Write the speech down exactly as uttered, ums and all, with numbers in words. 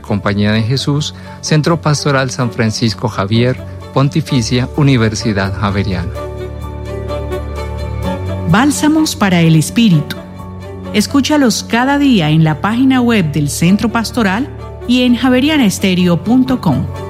Compañía de Jesús, Centro Pastoral San Francisco Javier, Pontificia Universidad Javeriana. Bálsamos para el Espíritu. Escúchalos cada día en la página web del Centro Pastoral y en javeriana estéreo punto com.